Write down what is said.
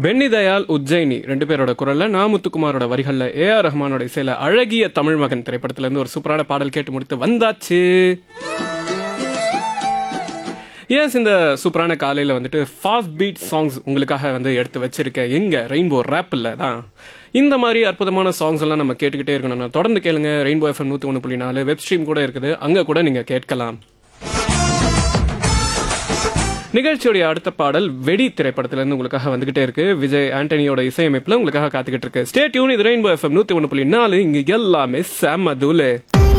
Penney Dayal, Ujjayini 2 பேரோட குரல்ல முத்துக்குமாரோட வரிகள்ல ஏஆர் ரஹ்மானோட இசையில அழகிய தமிழ் மகன் திரைப்படத்துல இருந்து ஒரு சூப்பரான பாடல் கேட்டு முடித்து வந்தாச்சு. எஸ், இந்த சூப்பரான காலையில் வந்துட்டு ஃபாஸ்ட் பீட் சாங்ஸ் உங்களுக்காக எடுத்து வச்சிருக்கேன். எங்க ரெயின்போ ரேப்பில் தான் இந்த மாதிரி அற்புதமான சாங்ஸ் எல்லாம் நம்ம கேட்டுக்கிட்டே இருக்கணும். தொடர்ந்து கேளுங்க. ரெயின்போ எஃப்எம் 101.4 வெப் ஸ்ட்ரீம் கூட இருக்குது, அங்கே கூட நீங்கள் கேட்கலாம். நிகழ்ச்சியுடைய அடுத்த பாடல் வெடி திரைப்படத்திலிருந்து உங்களுக்காக வந்துகிட்டே இருக்கு. விஜய் ஆண்டனியோட இசையமைப்பில் உங்களுக்காக காத்துக்கிட்டு இருக்கு. Stay tune. இது ரெயின்போ எஃப்எம் 101.4. இங்க எல்லாமே செம்ம தூளு.